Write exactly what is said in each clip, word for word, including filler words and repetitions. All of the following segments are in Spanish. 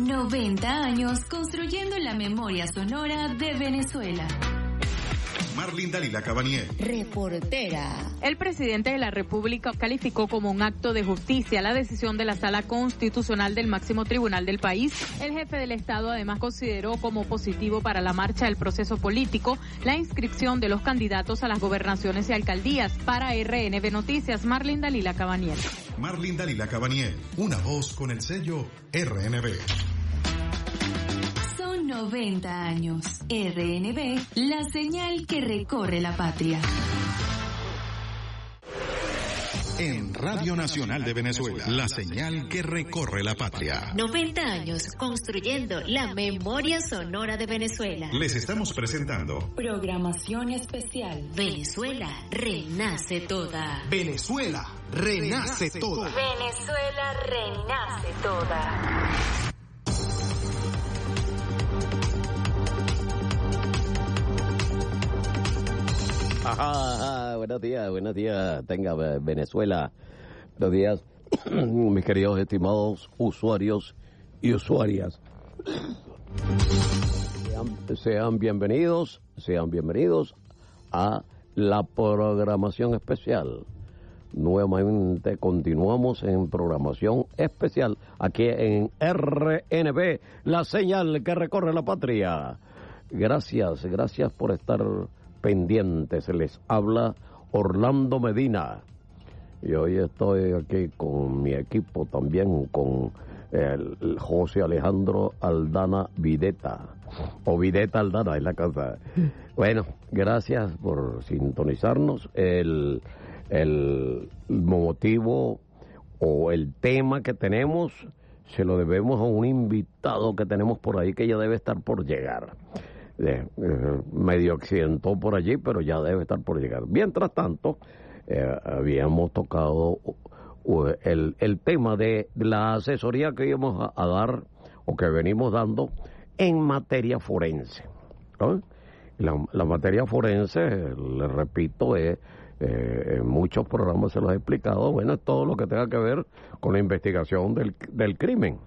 noventa años construyendo la memoria sonora de Venezuela. Marlene Dalila Cabaniel, reportera. El presidente de la República calificó como un acto de justicia la decisión de la Sala Constitucional del máximo tribunal del país. El jefe del Estado además consideró como positivo para la marcha del proceso político la inscripción de los candidatos a las gobernaciones y alcaldías. Para R N B Noticias, Marlene Dalila Cabaniel. Marlene Dalila Cabaniel, una voz con el sello R N B. noventa años. R N B, la señal que recorre la patria. En Radio Nacional de Venezuela, la señal que recorre la patria. noventa años construyendo la memoria sonora de Venezuela. Les estamos presentando programación especial. Venezuela renace toda. Venezuela renace toda. Venezuela renace toda. Ajá, ajá, buenos días, buenos días, tenga Venezuela, buenos días, mis queridos estimados usuarios y usuarias. Sean, sean bienvenidos, sean bienvenidos a la programación especial. Nuevamente continuamos en programación especial aquí en R N B, la señal que recorre la patria. Gracias, gracias por estar pendientes. Les habla Orlando Medina y hoy estoy aquí con mi equipo, también con el José Alejandro Aldana Videta, o Videta Aldana en la casa. Bueno, gracias por sintonizarnos. El, el motivo o el tema que tenemos se lo debemos a un invitado que tenemos por ahí que ya debe estar por llegar. Eh, eh, medio accidentó por allí, pero ya debe estar por llegar. Mientras tanto, eh, habíamos tocado uh, el, el tema de la asesoría que íbamos a, a dar, o que venimos dando, en materia forense, ¿no? La, la materia forense, les repito, es, eh, en muchos programas se los he explicado, bueno, es todo lo que tenga que ver con la investigación del, del crimen.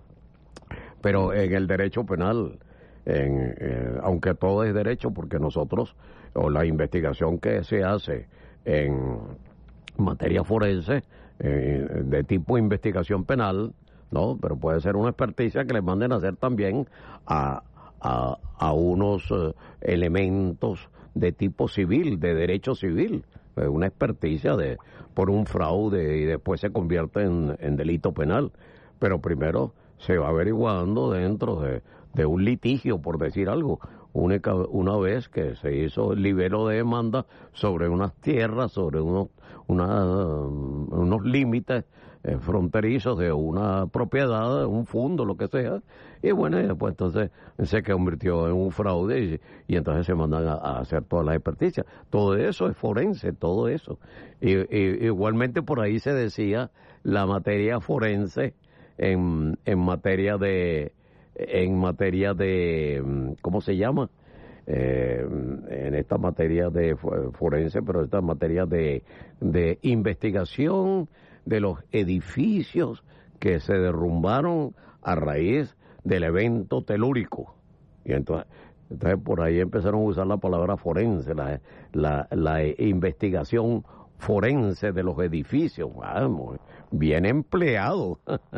Pero en el derecho penal, En, eh, aunque todo es derecho, porque nosotros, o la investigación que se hace en materia forense, eh, de tipo investigación penal, ¿no? Pero puede ser una experticia que le manden a hacer también a, a, a unos eh, elementos de tipo civil, de derecho civil, eh, una experticia de por un fraude y después se convierte en, en delito penal. Pero primero se va averiguando dentro de, de un litigio, por decir algo. Única, una vez que se hizo el libelo de demanda sobre unas tierras, sobre unos, una, unos límites eh, fronterizos de una propiedad, un fondo, lo que sea, y bueno, y después entonces se convirtió en un fraude y, y entonces se mandan a, a hacer todas las experticias. Todo eso es forense, todo eso. Y, y igualmente por ahí se decía la materia forense en, en materia de en materia de, ¿cómo se llama? Eh, en esta materia de forense, pero esta materia de, de investigación de los edificios que se derrumbaron a raíz del evento telúrico. Y entonces, entonces por ahí empezaron a usar la palabra forense, la, la, la investigación forense de los edificios. Vamos, bien empleado.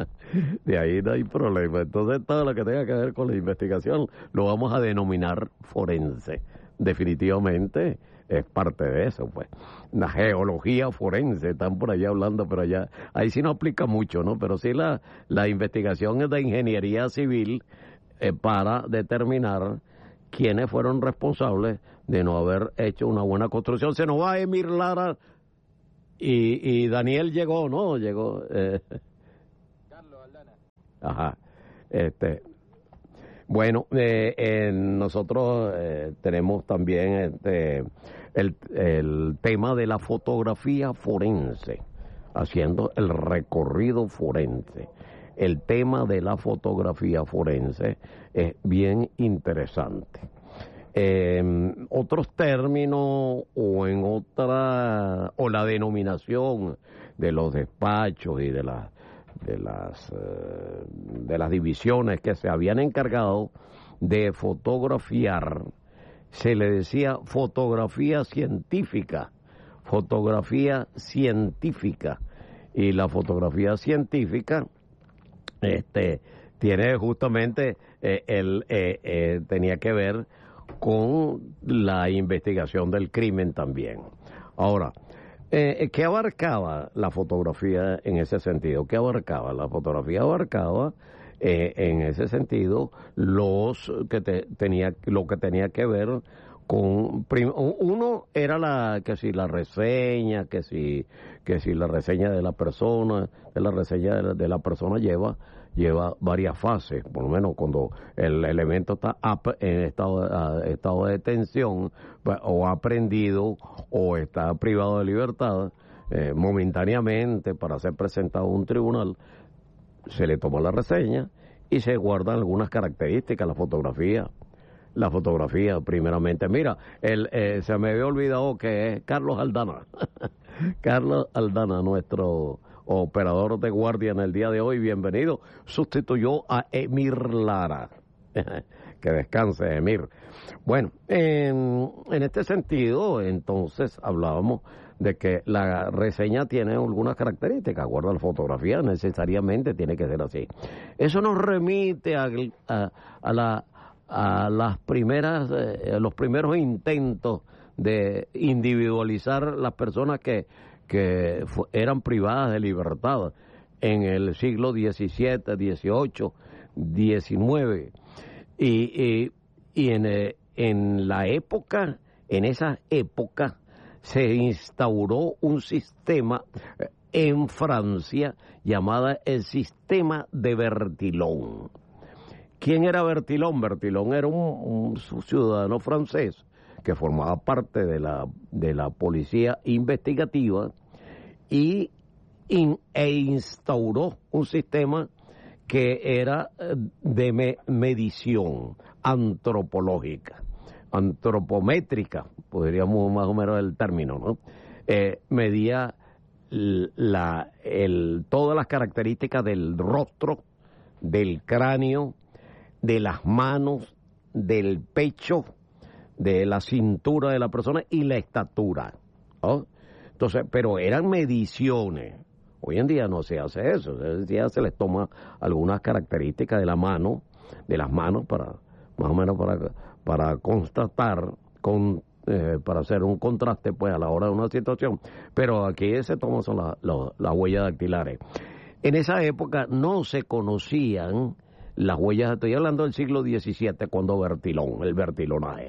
De ahí no hay problema. Entonces todo lo que tenga que ver con la investigación lo vamos a denominar forense. Definitivamente es parte de eso, pues. La geología forense, están por allá hablando, pero allá, ahí sí no aplica mucho, ¿no? Pero sí la, la investigación es de ingeniería civil eh, para determinar quiénes fueron responsables de no haber hecho una buena construcción. Se nos va Emir Lara. Y, y Daniel llegó, ¿no? Llegó. Eh. Carlos Aldana. Ajá. Este. Bueno, eh, eh, nosotros eh, tenemos también este, el, el tema de la fotografía forense, haciendo el recorrido forense. El tema de la fotografía forense es bien interesante. Eh, otros términos o en otra o la denominación de los despachos y de las de las, eh, de las divisiones que se habían encargado de fotografiar, se le decía fotografía científica, fotografía científica, y la fotografía científica este tiene justamente eh, el eh, eh, tenía que ver con la investigación del crimen también. Ahora, eh, ¿qué abarcaba la fotografía en ese sentido? ¿Qué abarcaba? La fotografía abarcaba eh, en ese sentido los que te, tenía lo que tenía que ver con prim, uno era la que si la reseña, que si que si la reseña de la persona, de la reseña de la, de la persona lleva lleva varias fases, por lo menos cuando el elemento está en estado, estado de detención o aprendido o está privado de libertad eh, momentáneamente para ser presentado a un tribunal, se le toma la reseña y se guardan algunas características, la fotografía, la fotografía primeramente. Mira, el, eh, se me había olvidado que es Carlos Aldana, Carlos Aldana, nuestro operador de guardia en el día de hoy, bienvenido, sustituyó a Emir Lara. Que descanse, Emir. Bueno, en, en este sentido, entonces hablábamos de que la reseña tiene algunas características, guarda la fotografía, necesariamente tiene que ser así. Eso nos remite a, a, a, la, a las primeras, eh, los primeros intentos de individualizar las personas que que eran privadas de libertad en el siglo diecisiete, dieciocho, diecinueve. Y, y, y en, eh, en la época, en esa época, se instauró un sistema en Francia llamado el sistema de Bertillon. ¿Quién era Bertillon? Bertillon era un, un ciudadano francés que formaba parte de la de la policía investigativa y in, e instauró un sistema que era de me, medición antropológica, antropométrica, podríamos más o menos el término, ¿no? Eh, medía la, el, todas las características del rostro, del cráneo, de las manos, del pecho, de la cintura de la persona y la estatura, ¿no? Entonces, pero eran mediciones. Hoy en día no se hace eso. Hoy en día se les toma algunas características de la mano, de las manos para, más o menos para, para constatar, con, eh, para hacer un contraste, pues, a la hora de una situación. Pero aquí se toman son las la, la huellas dactilares. En esa época no se conocían las huellas, estoy hablando del siglo diecisiete, cuando Bertillon, el bertillonaje,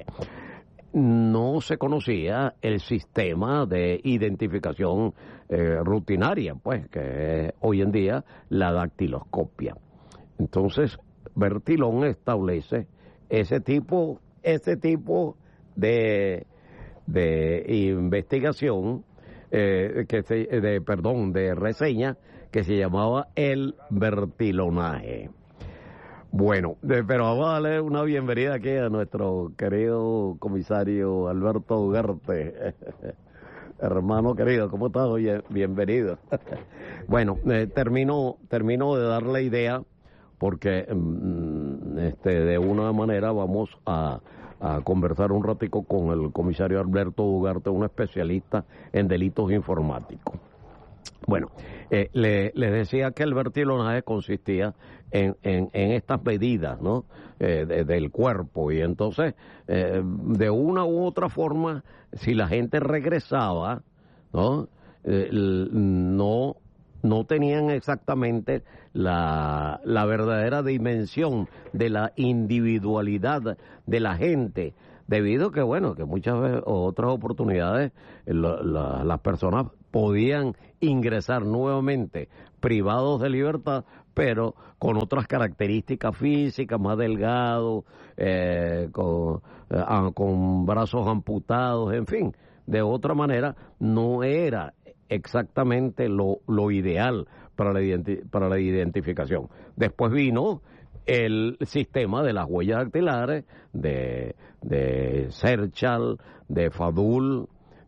no se conocía el sistema de identificación eh, rutinaria, pues, que es hoy en día la dactiloscopia. Entonces, Bertillon establece ese tipo, ese tipo de, de investigación, eh, que se, de, perdón, de reseña, que se llamaba el bertillonaje. Bueno, eh, pero vamos a darle una bienvenida aquí a nuestro querido comisario Alberto Ugarte. Hermano querido, ¿cómo estás? Oye, bienvenido. Bueno, eh, termino, termino de dar la idea porque mm, este, de una manera vamos a, a conversar un ratico con el comisario Alberto Ugarte, un especialista en delitos informáticos. Bueno, eh, le, les decía que el bertillonaje consistía en, en, en estas medidas, ¿no? Eh, de, del cuerpo, y entonces, eh, de una u otra forma, si la gente regresaba, ¿no? Eh, no, no tenían exactamente la, la verdadera dimensión de la individualidad de la gente, debido a que, bueno, que muchas veces, o otras oportunidades, la, la, las personas podían ingresar nuevamente privados de libertad, pero con otras características físicas, más delgados, eh, con, eh, con brazos amputados, en fin. De otra manera, no era exactamente lo, lo ideal para la, identi- para la identificación. Después vino el sistema de las huellas dactilares, de, de Serchal, de Fadul,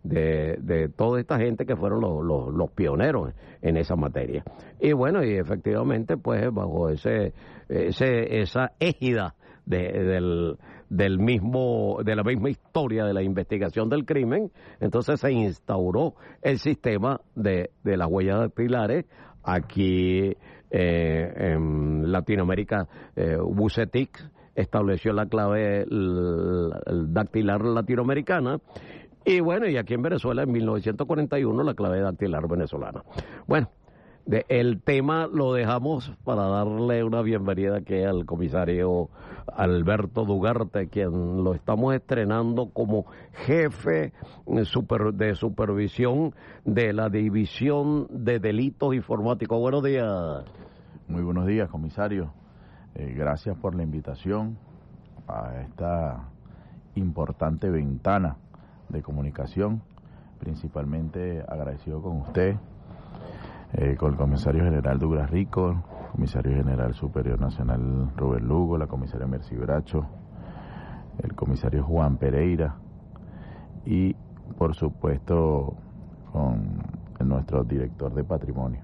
de, de toda esta gente que fueron los, los, los pioneros en esa materia. Y bueno, y efectivamente, pues bajo ese, ese esa égida de, del, del mismo, de la misma historia de la investigación del crimen, entonces se instauró el sistema de, de las huellas dactilares aquí eh, en Latinoamérica. eh, Bucetich estableció la clave el, el dactilar latinoamericana. Y bueno, y aquí en Venezuela en mil novecientos cuarenta y uno la clave dactilar venezolana. Bueno, de, el tema lo dejamos para darle una bienvenida aquí al comisario Alberto Dugarte, quien lo estamos estrenando como jefe super, de supervisión de la División de Delitos Informáticos. Buenos días. Muy buenos días, comisario. Eh, gracias por la invitación a esta importante ventana de comunicación, principalmente agradecido con usted, eh, con el comisario general Douglas Rico, comisario general superior nacional Rubén Lugo, la comisaria Mercy Bracho, el comisario Juan Pereira y por supuesto con nuestro director de patrimonio.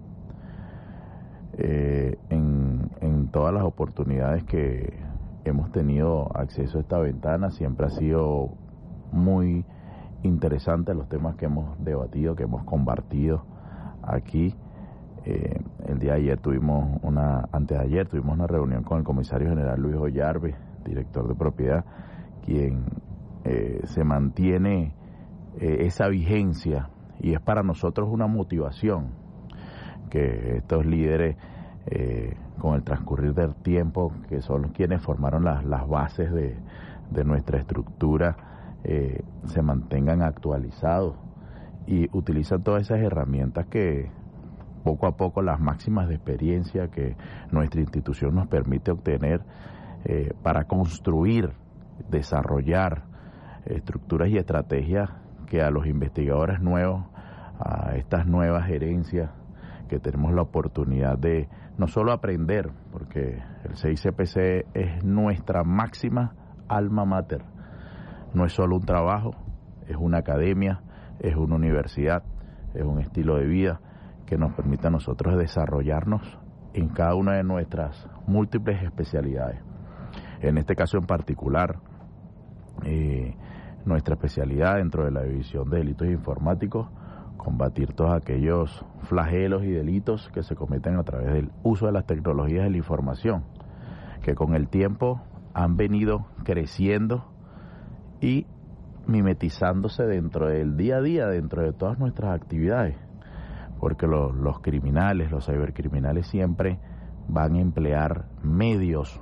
Eh, en, en todas las oportunidades que hemos tenido acceso a esta ventana siempre ha sido muy interesante los temas que hemos debatido, que hemos compartido aquí. Eh, el día de ayer tuvimos una, antes de ayer tuvimos una reunión con el comisario general Luis Ollarbe, director de propiedad, quien eh, se mantiene eh, esa vigencia y es para nosotros una motivación que estos líderes eh, con el transcurrir del tiempo, que son quienes formaron las, las bases de, de nuestra estructura, Eh, se mantengan actualizados y utilizan todas esas herramientas que poco a poco, las máximas de experiencia que nuestra institución nos permite obtener eh, para construir, desarrollar estructuras y estrategias que a los investigadores nuevos, a estas nuevas gerencias que tenemos la oportunidad de no solo aprender, porque el C I C P C es nuestra máxima alma mater. No es solo un trabajo, es una academia, es una universidad, es un estilo de vida que nos permite a nosotros desarrollarnos en cada una de nuestras múltiples especialidades. En este caso en particular, eh, nuestra especialidad dentro de la División de Delitos Informáticos, combatir todos aquellos flagelos y delitos que se cometen a través del uso de las tecnologías de la información, que con el tiempo han venido creciendo y mimetizándose dentro del día a día, dentro de todas nuestras actividades, porque lo, los criminales, los cibercriminales siempre van a emplear medios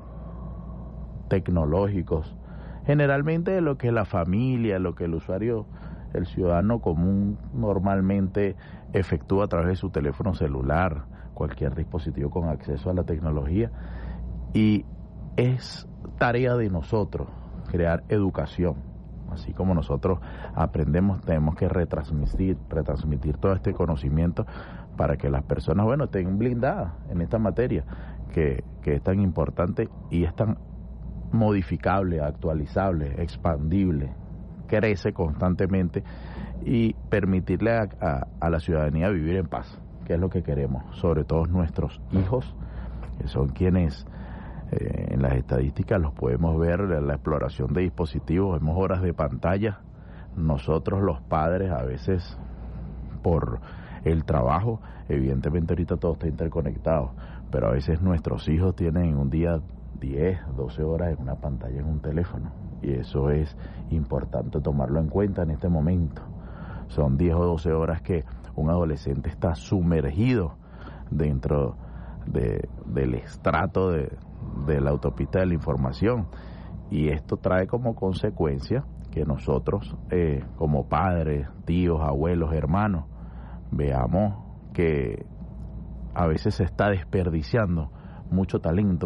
tecnológicos, generalmente de lo que la familia, lo que el usuario, el ciudadano común normalmente efectúa a través de su teléfono celular, cualquier dispositivo con acceso a la tecnología, y es tarea de nosotros crear educación. Así como nosotros aprendemos, tenemos que retransmitir, retransmitir todo este conocimiento para que las personas, bueno, estén blindadas en esta materia que, que es tan importante y es tan modificable, actualizable, expandible, crece constantemente y permitirle a, a, a la ciudadanía vivir en paz, que es lo que queremos, sobre todo nuestros hijos, que son quienes Eh, en las estadísticas los podemos ver, la exploración de dispositivos, vemos horas de pantalla. Nosotros los padres a veces por el trabajo, evidentemente ahorita todo está interconectado, pero a veces nuestros hijos tienen en un día diez, doce horas en una pantalla en un teléfono y eso es importante tomarlo en cuenta en este momento. Son diez o doce horas que un adolescente está sumergido dentro de, del estrato de de la autopista de la información y esto trae como consecuencia que nosotros eh, como padres, tíos, abuelos, hermanos veamos que a veces se está desperdiciando mucho talento